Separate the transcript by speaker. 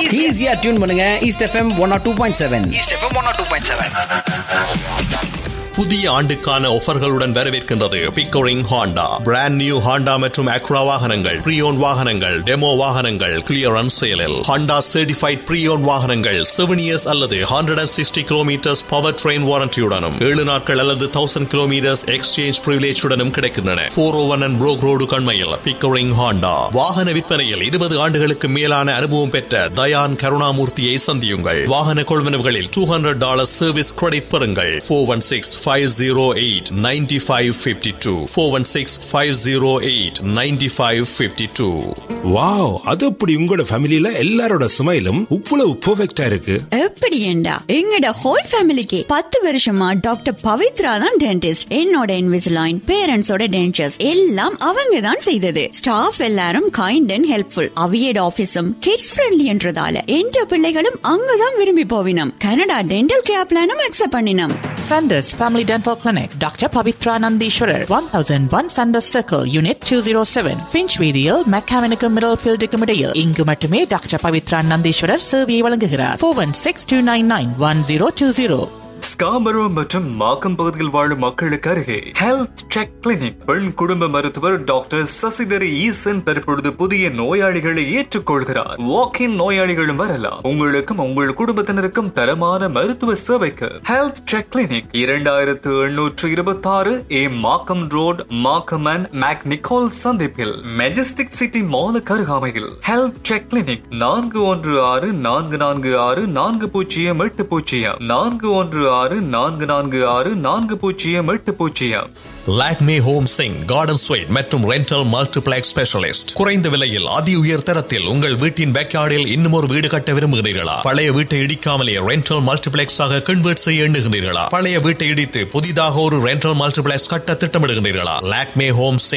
Speaker 1: ஈஸியா டியூன் பண்ணுங்க east FM 102.7.
Speaker 2: புதிய ஆண்டுக்கான ஆஃபர்களுடன் வரவேற்கின்றது Pickering Honda. Brand new Honda மற்றும் அக்ரா வாகனங்கள், ப்ரீயோன் வாகனங்கள், டெமோ வாகனங்கள் கிளியரன்ஸ் சேலில். ஹாண்டா சர்டிஃபைட் ப்ரீயோன் வாகனங்கள் 7 இயர்ஸ் அல்லது 160 கிலோமீட்டர்ஸ் பவர் ட்ரெயின் வாரண்டியுடனும் 7 நாட்கள் அல்லது 1000 கிலோமீட்டர்ஸ் எக்ஸ்சேஞ்ச் பிரிவிலேஜுடனும் கிடைக்கின்றன. 401 and Brook Road கண்மையில் Pickering Honda. வாகன விற்பனையில் 20 ஆண்டுகளுக்கு மேலான அனுபவம் பெற்ற தயான் கருணாமூர்த்தியை சந்தியுங்கள். வாகன கொள்வனவுகளில் $200 சர்வீஸ் கிரெடிட் பெறுங்கள். 416-508-9552 416-508-9552.
Speaker 3: வாவ், அது அப்படி உங்களோட ஃபேமிலில எல்லாரோட ஸ்மைலும் இவ்வளவு பெர்ஃபெக்ட்டா இருக்கு.
Speaker 4: எப்படி ஏண்டா எங்கட ஹோல் ஃபேமிலிக்கு 10 வருஷமா டாக்டர் பவித்ரா தான் டென்டிஸ்ட். என்னோட இன்விசிலைன், பேரண்ட்ஸோட டென்டர்ஸ் எல்லாம் அவங்க தான் செய்தது. ஸ்டாஃப் எல்லாரும் kind and helpful. அவியட் ஆபீஸும் kids friendly என்றதால என்ற பிள்ளைகளும் அங்கதான் விரும்பி போவினம். கனடா டென்டல் கேர் பிளானும் அக்செப்ட் பண்ணினோம்.
Speaker 5: Sanders Family Dental Clinic, Dr. Pavitra Nandishwarar, 1001 Sanders Circle, Unit 207, Finchweedial, Mechanical Middlefield Decumidale. இங்கு மட்டுமே டாக்டர் பவித்ரா நந்தீஸ்வரர் சேவையை வழங்குகிறார். 416-299-1020.
Speaker 6: ஸ்காமரோ மற்றும் மாக்கம் பகுதியில் வாழும் மக்களுக்கு அருகே ஹெல்த் செக் கிளினிக். பெண் குடும்ப மருத்துவர் டாக்டர் சசிதரி ஈசன் தற்பொழுது புதிய நோயாளிகளை ஏற்றுக்கொள்கிறார். வாக்கின் நோயாளிகளும் வரலாம். உங்களுக்கும் உங்கள் குடும்பத்தினருக்கும் தரமான மருத்துவ சேவைக்கு health check clinic 2826 A Markham road, Markham and make Nicole சந்திப்பில் மெஜஸ்டிக் சிட்டி மாலுக்கு அருகாமையில் health check clinic 4164444080 4164444080.
Speaker 2: Lakme home Singh garden sweet மற்றும் ரெண்டல் மல்டிப்ளெக்ஸ் ஸ்பெஷலிஸ்ட். குறைந்த விலையில் அதி உயர் தரத்தில் உங்கள் வீட்டின் பேக்யார்டில் இன்னும் ஒரு வீடு கட்ட விரும்புகிறீர்களா? பழைய வீட்டை இடிக்காமலே ரெண்டல் மல்டிப்ளெக்ஸ் ஆக கன்வெர்ட் செய்ய எண்ணுகிறீர்களா? பழைய வீட்டை இடித்து புதிதாக ஒரு ரெண்டல் மல்டிப்ளெக்ஸ் கட்ட திட்டமிடுகிறீர்களா? லாக்மே ஹோம் சிங்